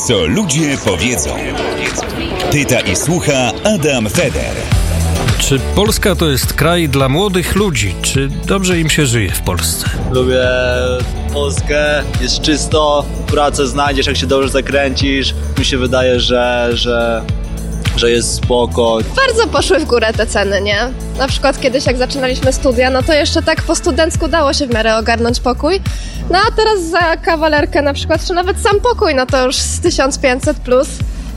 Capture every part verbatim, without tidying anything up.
Co ludzie powiedzą. Pyta i słucha Adam Feder. Czy Polska to jest kraj dla młodych ludzi? Czy dobrze im się żyje w Polsce? Lubię Polskę, jest czysto, pracę znajdziesz, jak się dobrze zakręcisz. Mi się wydaje, że, że, że jest spoko. Bardzo poszły w górę te ceny, nie? Na przykład kiedyś jak zaczynaliśmy studia, no to jeszcze tak po studencku dało się w miarę ogarnąć pokój. No a teraz za kawalerkę na przykład, czy nawet sam pokój, no to już z tysiąc pięćset plus.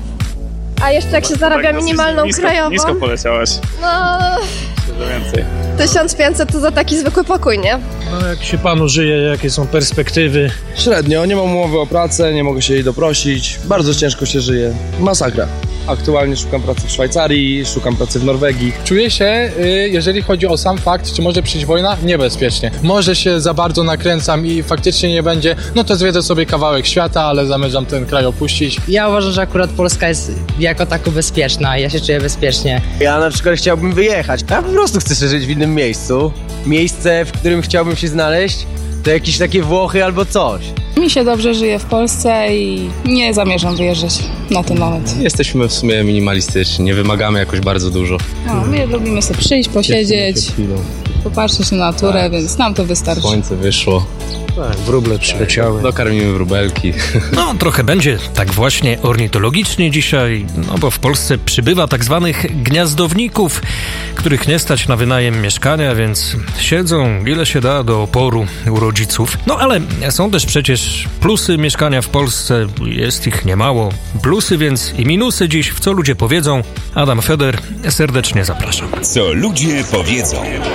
A jeszcze jak się zarabia minimalną nisko, krajową... Nisko poleciałaś. No... Więcej. tysiąc pięćset to za taki zwykły pokój, nie? No jak się panu żyje, jakie są perspektywy? Średnio, nie mam umowy o pracę, nie mogę się jej doprosić, bardzo ciężko się żyje, masakra. Aktualnie szukam pracy w Szwajcarii, szukam pracy w Norwegii. Czuję się, jeżeli chodzi o sam fakt, czy może przyjść wojna, niebezpiecznie. Może się za bardzo nakręcam i faktycznie nie będzie, no to zwiedzę sobie kawałek świata, ale zamierzam ten kraj opuścić. Ja uważam, że akurat Polska jest jako tako bezpieczna, ja się czuję bezpiecznie. Ja na przykład chciałbym wyjechać, ja po prostu chcę żyć w innym miejscu. Miejsce, w którym chciałbym się znaleźć, to jakieś takie Włochy albo coś. Mi się dobrze żyje w Polsce i nie zamierzam wyjeżdżać na ten moment. Jesteśmy w sumie minimalistyczni, nie wymagamy jakoś bardzo dużo. No, my lubimy sobie przyjść, posiedzieć, popatrzeć na naturę, tak. Więc nam to wystarczy. Słońce wyszło. Tak, wróble przyleciały. Dokarmimy wróbelki. No, trochę będzie tak właśnie ornitologicznie dzisiaj, no bo w Polsce przybywa tak zwanych gniazdowników, których nie stać na wynajem mieszkania, więc siedzą ile się da do oporu u rodziców. No ale są też przecież plusy mieszkania w Polsce, jest ich niemało. Plusy więc i minusy dziś, w Co ludzie powiedzą. Adam Feder, serdecznie zapraszam. Co ludzie powiedzą.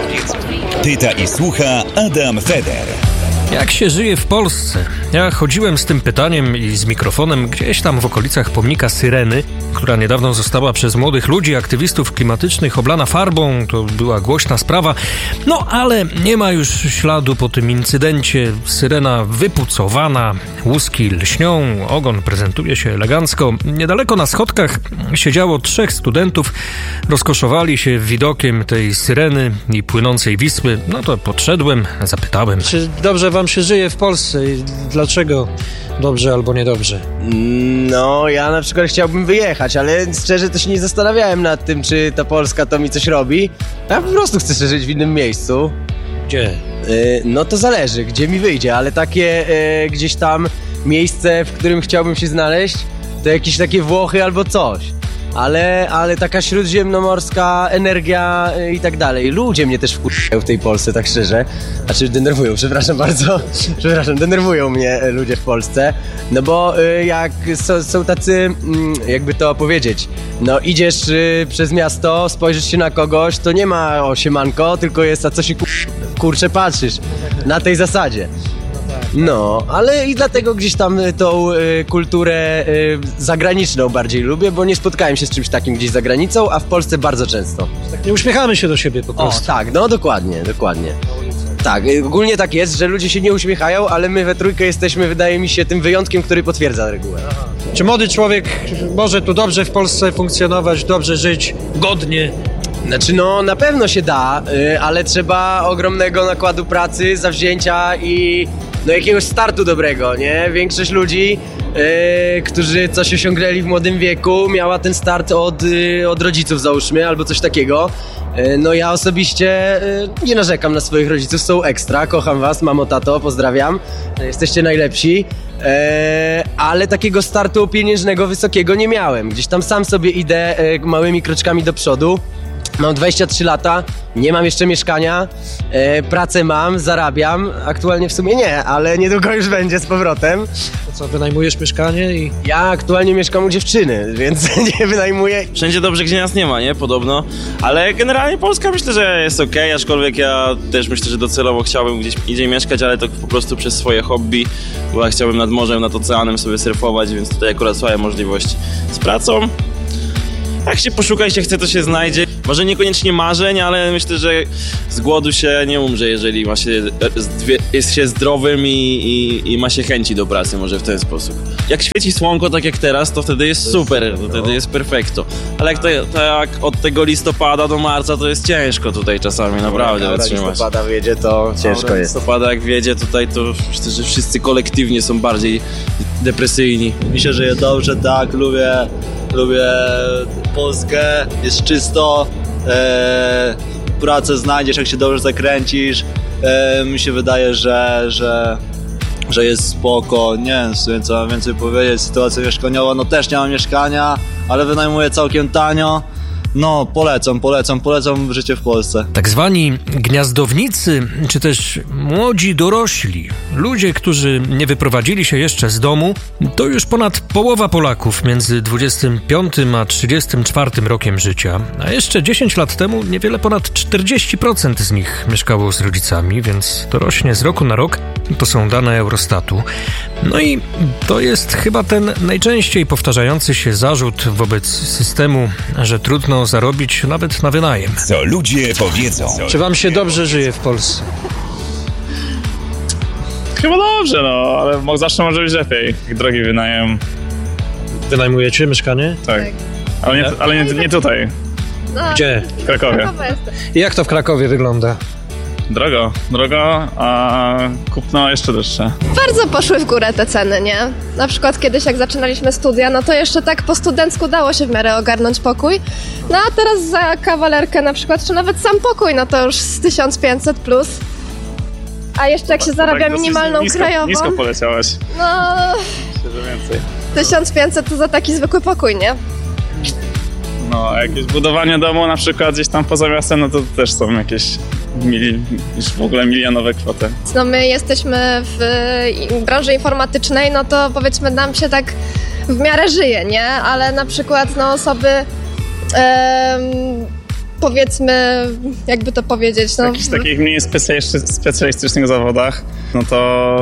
Pyta i słucha Adam Feder. Jak się żyje w Polsce? Ja chodziłem z tym pytaniem i z mikrofonem gdzieś tam w okolicach pomnika Syreny, która niedawno została przez młodych ludzi, aktywistów klimatycznych oblana farbą. To była głośna sprawa. No ale nie ma już śladu po tym incydencie. Syrena wypucowana, łuski lśnią, ogon prezentuje się elegancko. Niedaleko na schodkach siedziało trzech studentów. Rozkoszowali się widokiem tej Syreny i płynącej Wisły. No to podszedłem, zapytałem. Czy dobrze wam się żyje w Polsce i dlaczego dobrze albo niedobrze? No, ja na przykład chciałbym wyjechać, ale szczerze to się nie zastanawiałem nad tym, czy ta Polska to mi coś robi. Ja po prostu chcę żyć w innym miejscu. Gdzie? Yy, no to zależy, gdzie mi wyjdzie, ale takie yy, gdzieś tam miejsce, w którym chciałbym się znaleźć, to jakieś takie Włochy albo coś. Ale, ale taka śródziemnomorska energia i tak dalej. Ludzie mnie też wkurzają w tej Polsce, tak szczerze. Znaczy denerwują, przepraszam bardzo. Przepraszam, denerwują mnie ludzie w Polsce. No bo y, jak so, są tacy, y, jakby to powiedzieć, no idziesz y, przez miasto, spojrzysz się na kogoś, to nie ma o siemanko, tylko jest a co się kur... kurczę patrzysz. Na tej zasadzie. No, ale i dlatego gdzieś tam tą y, kulturę y, zagraniczną bardziej lubię, bo nie spotkałem się z czymś takim gdzieś za granicą, a w Polsce bardzo często. Tak nie uśmiechamy się do siebie po prostu. O, tak, no dokładnie, dokładnie. Tak, y, ogólnie tak jest, że ludzie się nie uśmiechają, ale my we trójkę jesteśmy, wydaje mi się, tym wyjątkiem, który potwierdza regułę. Aha. Czy młody człowiek może tu dobrze w Polsce funkcjonować, dobrze żyć, godnie? Znaczy no na pewno się da, y, ale trzeba ogromnego nakładu pracy, zawzięcia i no jakiegoś startu dobrego, nie? Większość ludzi, yy, którzy coś osiągnęli w młodym wieku, miała ten start od, yy, od rodziców załóżmy, albo coś takiego. Yy, no ja osobiście yy, nie narzekam na swoich rodziców, są ekstra, kocham was, mamo, tato, pozdrawiam, yy, jesteście najlepsi. Yy, ale takiego startu pieniężnego wysokiego nie miałem. Gdzieś tam sam sobie idę yy, małymi kroczkami do przodu. Mam dwadzieścia trzy lata, nie mam jeszcze mieszkania, e, pracę mam, zarabiam, aktualnie w sumie nie, ale niedługo już będzie z powrotem. To co, wynajmujesz mieszkanie i... Ja aktualnie mieszkam u dziewczyny, więc nie wynajmuję. Wszędzie dobrze, gdzie nas nie ma, nie? Podobno. Ale generalnie Polska myślę, że jest okej, okay, aczkolwiek ja też myślę, że docelowo chciałbym gdzieś indziej mieszkać, ale to po prostu przez swoje hobby, bo ja chciałbym nad morzem, nad oceanem sobie surfować, więc tutaj akurat swoje możliwości z pracą. Jak się poszuka i się chce, to się znajdzie. Może niekoniecznie marzeń, ale myślę, że z głodu się nie umrze, jeżeli ma się, jest się zdrowym i, i, i ma się chęci do pracy, może w ten sposób. Jak świeci słonko, tak jak teraz, to wtedy jest super, to wtedy jest perfekto. Ale jak, to, to jak od tego listopada do marca, to jest ciężko tutaj czasami, naprawdę Jak wytrzymać. listopada wiedzie, to ciężko jest. listopada jak wiedzie tutaj, to myślę, że wszyscy kolektywnie są bardziej depresyjni. Mi się żyje dobrze, tak, lubię, lubię Polskę, jest czysto, e, pracę znajdziesz, jak się dobrze zakręcisz. E, mi się wydaje, że, że, że jest spoko. Nie wiem, w sumie co mam więcej powiedzieć, sytuacja mieszkaniowa, no też nie mam mieszkania, ale wynajmuję całkiem tanio. No, polecam, polecam, polecam życie w Polsce. Tak zwani gniazdownicy, czy też młodzi dorośli, ludzie, którzy nie wyprowadzili się jeszcze z domu, to już ponad połowa Polaków między dwudziestym piątym a trzydziestym czwartym rokiem życia. A jeszcze dziesięć lat temu niewiele ponad czterdzieści procent z nich mieszkało z rodzicami, więc to rośnie z roku na rok. To są dane Eurostatu. No i to jest chyba ten najczęściej powtarzający się zarzut wobec systemu, że trudno zarobić nawet na wynajem. Co ludzie powiedzą. Czy wam się dobrze żyje w Polsce? Chyba dobrze, no, ale mo- zawsze może być lepiej. Drogi wynajem. Wynajmujecie mieszkanie? Tak. Ale nie, ale nie, nie tutaj. No, Gdzie? W Krakowie. I jak to w Krakowie wygląda? Drogo, drogo, a kupno jeszcze droższe. Bardzo poszły w górę te ceny, nie? Na przykład kiedyś jak zaczynaliśmy studia, no to jeszcze tak po studencku dało się w miarę ogarnąć pokój. No a teraz za kawalerkę na przykład, czy nawet sam pokój, no to już z tysiąc pięćset plus. A jeszcze jak się zarabia tak minimalną nisko, krajową... Nisko poleciałaś. No... Myślę, że więcej. tysiąc pięćset to za taki zwykły pokój, nie? No, a jakieś budowanie domu na przykład gdzieś tam poza miastem, no to też są jakieś mili, już w ogóle milionowe kwoty. No my jesteśmy w branży informatycznej, no to powiedzmy nam się tak w miarę żyje, nie? Ale na przykład no osoby em, powiedzmy, jakby to powiedzieć, no... W jakichś takich mniej specjalistycznie- specjalistycznych zawodach, no to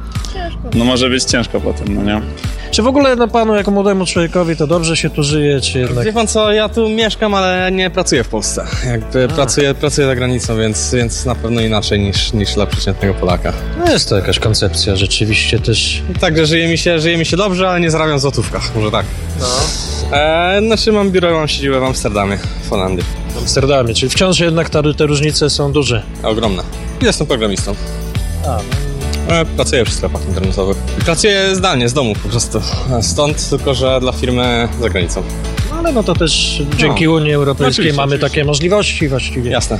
no może być ciężko potem, no nie? Czy w ogóle no, panu jako młodemu człowiekowi to dobrze się tu żyje, czy jednak... Wie pan co, ja tu mieszkam, ale nie pracuję w Polsce. Jakby pracuję, pracuję za granicą, więc, więc na pewno inaczej niż, niż dla przeciętnego Polaka. No jest to jakaś koncepcja rzeczywiście też. Także żyje mi się, żyje mi się dobrze, ale nie zarabiam w złotówkach, może tak. No. E, znaczy mam biuro, mam siedzibę w Amsterdamie, w Holandii. W Amsterdamie, czyli wciąż jednak ta, te różnice są duże. Ogromne. Jestem programistą. A, E, Pracuję przy sklepach internetowych. Pracuję zdalnie, z domu po prostu. Stąd tylko, że dla firmy za granicą. no ale no to też dzięki No. Unii Europejskiej Oczywiście, mamy oczywiście. takie możliwości właściwie. Jasne.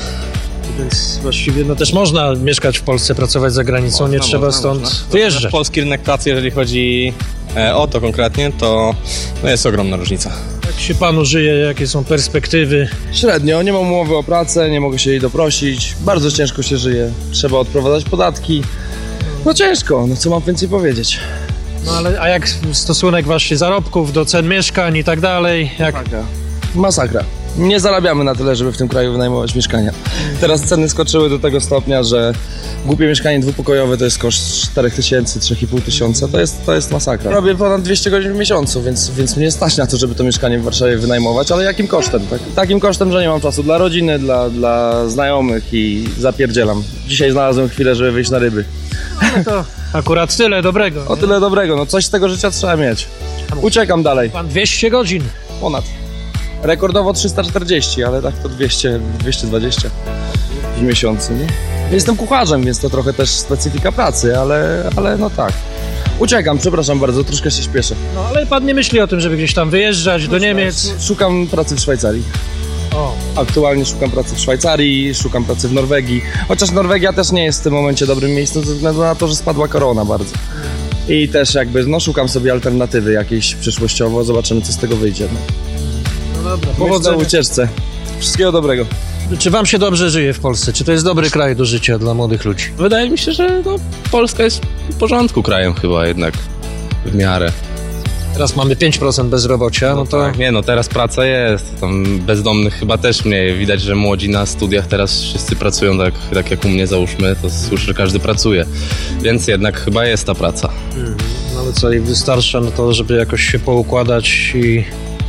Więc właściwie no też można mieszkać w Polsce, pracować za granicą, nie Można, trzeba można, stąd można. wyjeżdżać. Polski rynek pracy, jeżeli chodzi e, o to konkretnie, to no jest ogromna różnica. Jak się panu żyje, jakie są perspektywy? Średnio, nie mam umowy o pracę, nie mogę się jej doprosić, bardzo ciężko się żyje, trzeba odprowadzać podatki. No ciężko, no co mam więcej powiedzieć. No ale a jak stosunek właśnie zarobków do cen mieszkań i tak dalej? Jak... Masakra. Masakra. Nie zarabiamy na tyle, żeby w tym kraju wynajmować mieszkania. Teraz ceny skoczyły do tego stopnia, że głupie mieszkanie dwupokojowe to jest koszt cztery tysiące, trzy i pół tysiąca. To jest, to jest masakra. Robię ponad dwieście godzin w miesiącu, więc, więc mnie stać na to, żeby to mieszkanie w Warszawie wynajmować, ale jakim kosztem? Tak? Takim kosztem, że nie mam czasu dla rodziny, dla, dla znajomych i zapierdzielam. Dzisiaj znalazłem chwilę, żeby wyjść na ryby. No to akurat tyle dobrego. O tyle dobrego, no coś z tego życia trzeba mieć. Uciekam dalej. Pan dwieście godzin. Ponad. Rekordowo trzysta czterdzieści, ale tak to dwieście, dwieście dwadzieścia w miesiącu, nie? Jestem kucharzem, więc to trochę też specyfika pracy, ale, ale no tak. Uciekam, przepraszam bardzo, troszkę się śpieszę. No ale pan nie myśli o tym, żeby gdzieś tam wyjeżdżać do Niemiec? Szukam pracy w Szwajcarii. O. Aktualnie szukam pracy w Szwajcarii, szukam pracy w Norwegii. Chociaż Norwegia też nie jest w tym momencie dobrym miejscem ze względu na to, że spadła korona bardzo. I też jakby, no szukam sobie alternatywy jakiejś przyszłościowo, zobaczymy co z tego wyjdzie. No. No dobra, Powodzenia w ucieczce. Wszystkiego dobrego. Czy wam się dobrze żyje w Polsce? Czy to jest dobry kraj do życia dla młodych ludzi? Wydaje mi się, że no, Polska jest w porządku krajem chyba jednak, w miarę. Teraz mamy pięć procent bezrobocia, no to... Tak, nie no, teraz praca jest, tam bezdomnych chyba też mniej. Widać, że młodzi na studiach teraz wszyscy pracują tak, tak jak u mnie załóżmy, to słyszę, że każdy pracuje. Więc jednak chyba jest ta praca. Mhm. No ale co, i wystarcza na to, żeby jakoś się poukładać i...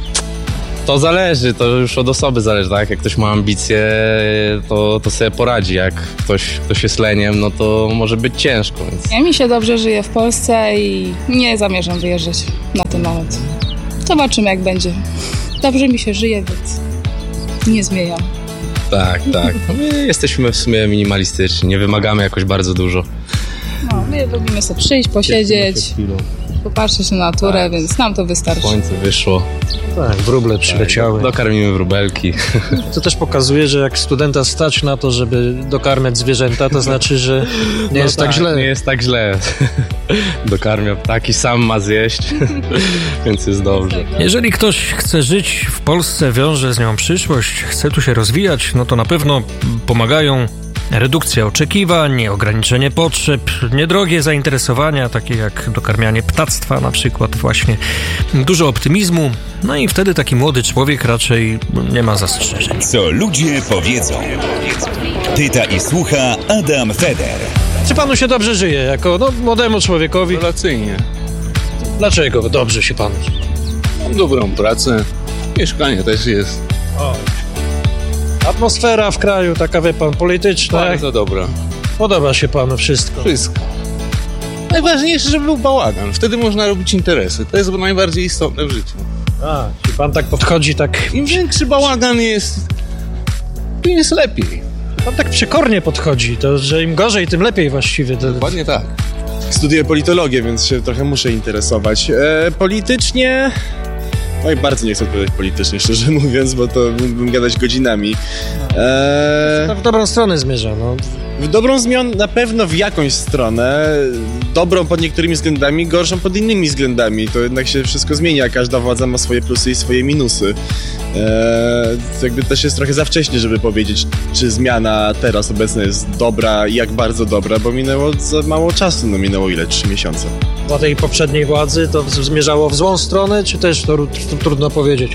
To zależy, to już od osoby zależy, tak? Jak ktoś ma ambicje, to, to sobie poradzi. Jak ktoś, ktoś jest leniem, no to może być ciężko. Więc... Ja mi się dobrze żyje w Polsce i nie zamierzam wyjeżdżać na ten moment. Zobaczymy jak będzie. Dobrze mi się żyje, więc nie zmieniam. Tak, tak. No my jesteśmy w sumie minimalistyczni, nie wymagamy jakoś bardzo dużo. No, my lubimy sobie przyjść, posiedzieć. Popatrzę się na naturę, tak. Więc nam to wystarczy. Słońce wyszło. Tak, wróble przyleciały. Tak, dokarmimy wróbelki. To też pokazuje, że jak studenta stać na to, żeby dokarmiać zwierzęta, to znaczy, że nie no jest tak, tak źle. Nie jest tak źle. Dokarmia ptaki, sam ma zjeść, więc jest dobrze. Jeżeli ktoś chce żyć w Polsce, wiąże z nią przyszłość, chce tu się rozwijać, no to na pewno pomagają redukcja oczekiwań, ograniczenie potrzeb, niedrogie zainteresowania, takie jak dokarmianie ptactwa na przykład właśnie, dużo optymizmu, no i wtedy taki młody człowiek raczej nie ma zastrzeżeń. Co ludzie powiedzą. Pyta i słucha Adam Feder. Czy panu się dobrze żyje jako no, młodemu człowiekowi? Rewelacyjnie. Dlaczego dobrze się panu? Mam dobrą pracę, mieszkanie też jest. O. Atmosfera w kraju, taka wie pan, polityczna. Bardzo dobra. Podoba się panu wszystko? Wszystko. Najważniejsze, żeby był bałagan. Wtedy można robić interesy. To jest najbardziej istotne w życiu. A, czy pan tak podchodzi, tak... Im większy bałagan jest, tym jest lepiej. Pan tak przekornie podchodzi, to że im gorzej, tym lepiej właściwie. To... Dokładnie tak. Studiuję politologię, więc się trochę muszę interesować. E, politycznie... Oj, bardzo nie chcę odpowiadać politycznie, szczerze mówiąc, bo to mógłbym gadać godzinami. Eee... W dobrą stronę zmierza, no. W dobrą zmian na pewno w jakąś stronę. Dobrą pod niektórymi względami, gorszą pod innymi względami. To jednak się wszystko zmienia, każda władza ma swoje plusy i swoje minusy. Eee, to jakby też jest trochę za wcześnie, żeby powiedzieć, czy zmiana teraz obecna jest dobra i jak bardzo dobra, bo minęło za mało czasu, no minęło ile? Trzy miesiące. Po tej poprzedniej władzy to zmierzało w złą stronę, czy też to, to trudno powiedzieć?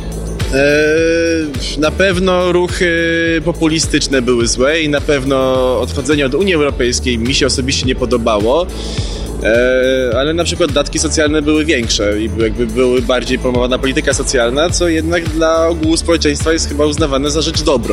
Eee, na pewno ruchy populistyczne były złe i na pewno odchodzenie od Unii Europejskiej mi się osobiście nie podobało, eee, ale na przykład datki socjalne były większe i jakby były bardziej promowana polityka socjalna, co jednak dla ogółu społeczeństwa jest chyba uznawane za rzecz dobrą.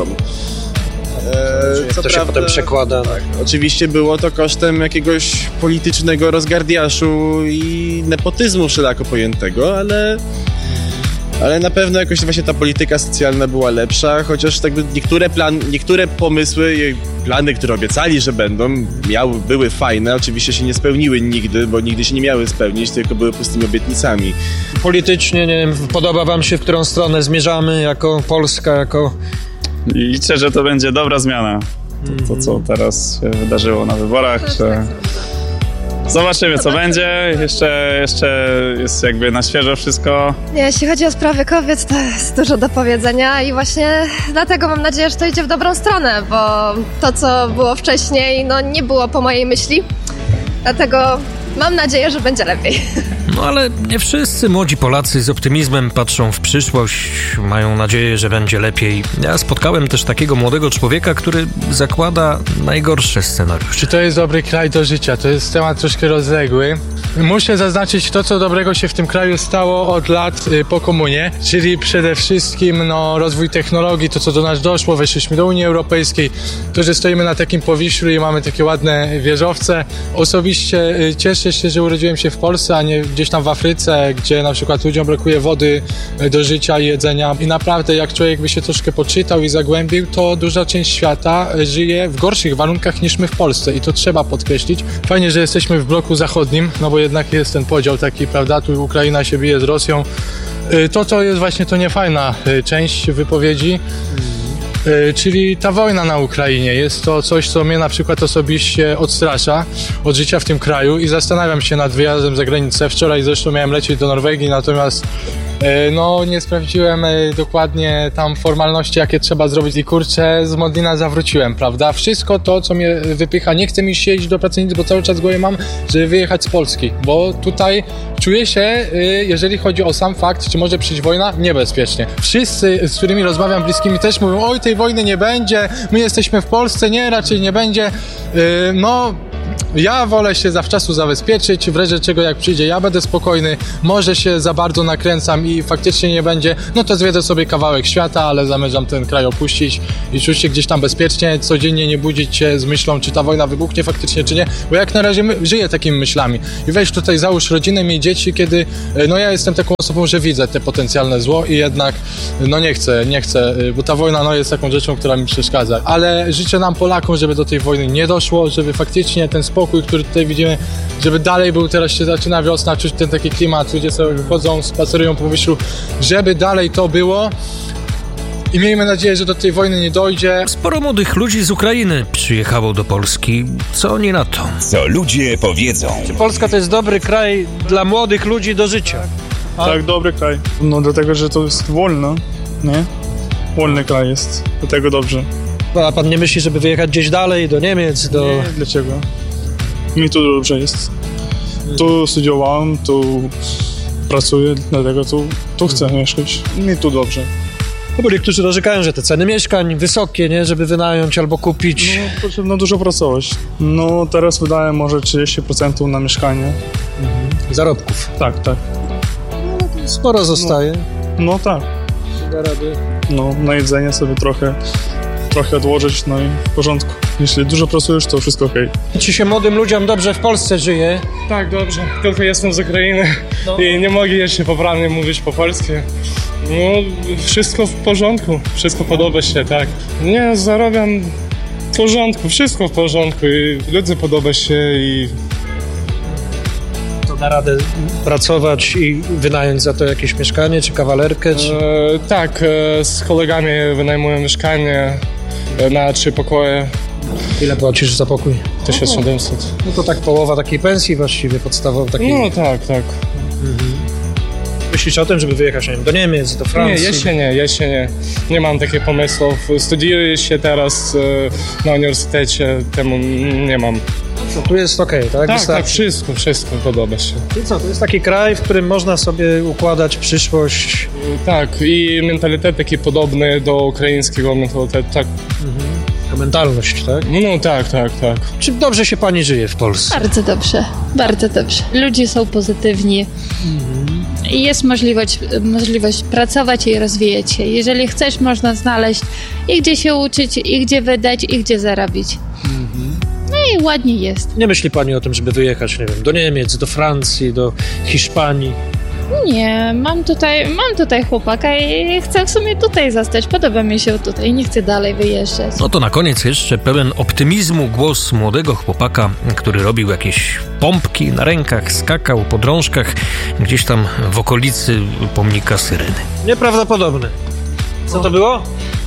Eee, co to się potem przekłada? Tak, oczywiście było to kosztem jakiegoś politycznego rozgardiaszu i nepotyzmu wszelako pojętego, ale... Ale na pewno jakoś właśnie ta polityka socjalna była lepsza, chociaż tak niektóre, plan, niektóre pomysły, plany, które obiecali, że będą, miały, były fajne, oczywiście się nie spełniły nigdy, bo nigdy się nie miały spełnić, tylko były pustymi obietnicami. Politycznie, nie wiem, podoba wam się, w którą stronę zmierzamy jako Polska, jako... Liczę, że to będzie dobra zmiana. To, to co teraz się wydarzyło na wyborach, że... Zobaczymy, co będzie. Jeszcze, jeszcze jest jakby na świeżo wszystko. Jeśli chodzi o sprawy kobiet, to jest dużo do powiedzenia i właśnie dlatego mam nadzieję, że to idzie w dobrą stronę, bo to, co było wcześniej, no nie było po mojej myśli. Dlatego mam nadzieję, że będzie lepiej. No ale nie wszyscy młodzi Polacy z optymizmem patrzą w przyszłość, mają nadzieję, że będzie lepiej. Ja spotkałem też takiego młodego człowieka, który zakłada najgorsze scenariusze. Czy to jest dobry kraj do życia? To jest temat troszkę rozległy. Muszę zaznaczyć to, co dobrego się w tym kraju stało od lat y, po komunie, czyli przede wszystkim no, rozwój technologii, to co do nas doszło, weszliśmy do Unii Europejskiej, to, że stoimy na takim Powiślu i mamy takie ładne wieżowce. Osobiście y, cieszę się, że urodziłem się w Polsce, a nie gdzieś tam w Afryce, gdzie na przykład ludziom brakuje wody do życia i jedzenia. I naprawdę, jak człowiek by się troszkę poczytał i zagłębił, to duża część świata żyje w gorszych warunkach niż my w Polsce i to trzeba podkreślić. Fajnie, że jesteśmy w bloku zachodnim, no bo jednak jest ten podział taki, prawda, tu Ukraina się bije z Rosją. To, co jest właśnie to niefajna część wypowiedzi, czyli ta wojna na Ukrainie. Jest to coś, co mnie na przykład osobiście odstrasza od życia w tym kraju i zastanawiam się nad wyjazdem za granicę. Wczoraj zresztą miałem lecieć do Norwegii, natomiast no nie sprawdziłem dokładnie tam formalności, jakie trzeba zrobić i kurczę, z Modlina zawróciłem, prawda? Wszystko to, co mnie wypycha, nie chcę mi siedzieć do pracy nic, bo cały czas głowie mam, żeby wyjechać z Polski, bo tutaj czuję się, jeżeli chodzi o sam fakt, czy może przyjść wojna, niebezpiecznie. Wszyscy, z którymi rozmawiam bliskimi, też mówią, oj, tej wojny nie będzie, my jesteśmy w Polsce, nie, raczej nie będzie. No, ja wolę się zawczasu zabezpieczyć, w razie czego jak przyjdzie, ja będę spokojny, może się za bardzo nakręcam i faktycznie nie będzie, no to zwiedzę sobie kawałek świata, ale zamierzam ten kraj opuścić i czuć się gdzieś tam bezpiecznie, codziennie nie budzić się z myślą, czy ta wojna wybuchnie faktycznie, czy nie, bo jak na razie my, żyję takimi myślami i weź tutaj załóż rodzinę, miej dzieci, kiedy, no ja jestem taką osobą, że widzę te potencjalne zło i jednak, no nie chcę, nie chcę, bo ta wojna, no jest taką rzeczą, która mi przeszkadza, ale życzę nam Polakom, żeby do tej wojny nie doszło, żeby faktycznie ten ten spokój, który tutaj widzimy, żeby dalej był, teraz się zaczyna wiosna, czuć ten taki klimat, ludzie sobie chodzą, spacerują po Wyszlu, żeby dalej to było. I miejmy nadzieję, że do tej wojny nie dojdzie. Sporo młodych ludzi z Ukrainy przyjechało do Polski. Co oni na to? Co ludzie powiedzą? Czy Polska to jest dobry kraj dla młodych ludzi do życia? A? Tak, dobry kraj. No dlatego, że to jest wolno, nie? Wolny kraj jest, dlatego dobrze. A pan nie myśli, żeby wyjechać gdzieś dalej, do Niemiec, do... Nie, dlaczego? Mi tu dobrze jest. Tu studiowałem, tu pracuję, dlatego tu, tu chcę mieszkać. Mi tu dobrze. No bo niektórzy narzekają, że te ceny mieszkań wysokie, nie? Żeby wynająć albo kupić. No, potrzebno dużo pracować. No, teraz wydaję może trzydzieści procent na mieszkanie. Mhm. Zarobków. Tak, tak. No, sporo zostaje. No, no tak. Da rady. No, na jedzenie sobie trochę, trochę odłożyć, no i w porządku. Jeśli dużo pracujesz, to wszystko okej. Okay. Czy się młodym ludziom dobrze w Polsce żyje? Tak, dobrze. Tylko jestem z Ukrainy no. i nie mogę jeszcze poprawnie mówić po polsku. No, wszystko w porządku, wszystko podoba się, tak. Nie, zarabiam w porządku, wszystko w porządku i ludzie podoba się i... To da radę pracować i wynająć za to jakieś mieszkanie, czy kawalerkę, czy... E, tak, e, z kolegami wynajmuję mieszkanie e, na trzy pokoje. Ile płacisz za pokój? tysiąc siedemset. No to tak połowa takiej pensji właściwie podstawowej. Takiej... No tak, tak. Mhm. Myślisz o tym, żeby wyjechać, nie wiem, do Niemiec, do Francji? Nie, jeszcze nie, jeszcze nie. Nie mam takich pomysłów. Studiuję się teraz e, na uniwersytecie, temu nie mam. Co, tu jest okej, okay, tak? Tak, Wystarczy. tak, wszystko, wszystko podoba się. I co, to jest taki kraj, w którym można sobie układać przyszłość? Tak, i mentalitet taki podobny do ukraińskiego mentalitetu, tak. Mhm. Ta mentalność, tak? No tak, tak, tak. Czy dobrze się pani żyje w Polsce? Bardzo dobrze, bardzo dobrze. Ludzie są pozytywni. Mhm. I jest możliwość, możliwość pracować i rozwijać się. Jeżeli chcesz, można znaleźć i gdzie się uczyć, i gdzie wydać, i gdzie zarobić. Mhm. No i ładnie jest. Nie myśli pani o tym, żeby wyjechać, nie wiem, do Niemiec, do Francji, do Hiszpanii? Nie, mam tutaj, mam tutaj chłopaka i chcę w sumie tutaj zostać. Podoba mi się tutaj, nie chcę dalej wyjeżdżać. No to na koniec jeszcze pełen optymizmu głos młodego chłopaka, który robił jakieś pompki na rękach, skakał po drążkach gdzieś tam w okolicy pomnika Syreny. Nieprawdopodobne. Co to było?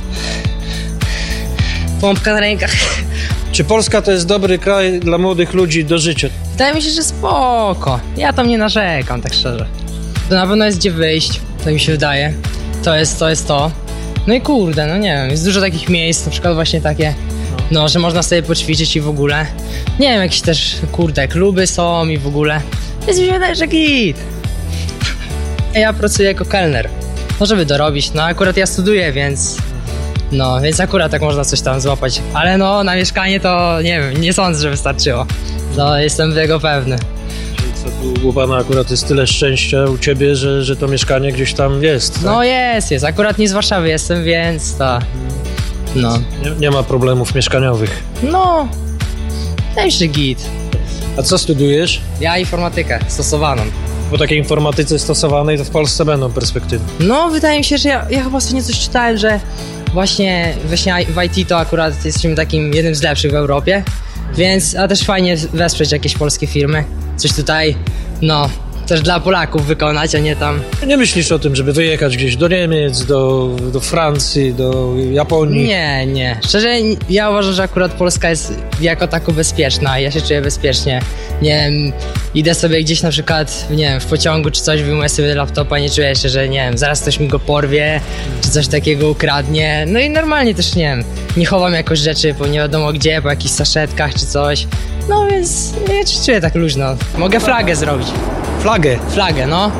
Pompka na rękach. Czy Polska to jest dobry kraj dla młodych ludzi do życia? Wydaje mi się, że spoko. Ja tam nie narzekam, tak szczerze. To na pewno jest gdzie wyjść, tak mi się wydaje. To jest to, jest to. No i kurde, no nie wiem, jest dużo takich miejsc, na przykład właśnie takie, no, że można sobie poćwiczyć i w ogóle. Nie wiem, jakieś też, kurde, kluby są i w ogóle. Więc mi się wydaje, że git. Ja pracuję jako kelner, no żeby dorobić, no akurat ja studiuję, więc... No, więc akurat tak można coś tam złapać. Ale no, na mieszkanie to nie wiem, nie sądzę, że wystarczyło. No, jestem tego pewny. Co, u pana akurat jest tyle szczęścia u ciebie, że, że to mieszkanie gdzieś tam jest, tak? No jest, jest. Akurat nie z Warszawy jestem, więc to... No. Nie, nie ma problemów mieszkaniowych. No, też git. A co studiujesz? Ja informatykę stosowaną. Bo takiej informatyce stosowanej to w Polsce będą perspektywy. No, wydaje mi się, że ja, ja chyba ostatnio coś czytałem, że właśnie, właśnie w I T to akurat jesteśmy takim jednym z lepszych w Europie, więc a też fajnie wesprzeć jakieś polskie firmy. Coś tutaj, no, też dla Polaków wykonać, a nie tam... Nie myślisz o tym, żeby wyjechać gdzieś do Niemiec, do, do Francji, do Japonii? Nie, nie. Szczerze, ja uważam, że akurat Polska jest jako tako bezpieczna. Ja się czuję bezpiecznie. Nie wiem, idę sobie gdzieś na przykład, nie wiem, w pociągu czy coś, wyjmuję sobie laptopa, nie czuję się, że nie wiem, zaraz ktoś mi go porwie, czy coś takiego ukradnie. No i normalnie też, nie wiem, nie chowam jakoś rzeczy, bo nie wiadomo gdzie, po jakichś saszetkach czy coś. No więc ja się czuję tak luźno. Mogę flagę zrobić. Flagę? Flagę, no.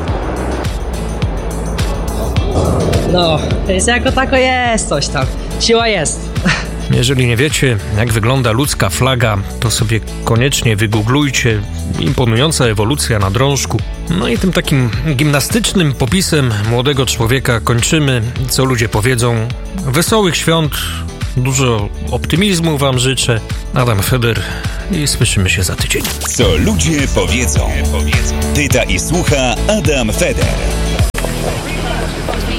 No, to jest jako tako jest coś tam. Siła jest. Jeżeli nie wiecie, jak wygląda ludzka flaga, to sobie koniecznie wygooglujcie. Imponująca ewolucja na drążku. No i tym takim gimnastycznym popisem młodego człowieka kończymy. Co ludzie powiedzą. Wesołych świąt, dużo optymizmu wam życzę. Adam Feder i słyszymy się za tydzień. Co ludzie powiedzą. Pyta i słucha Adam Feder.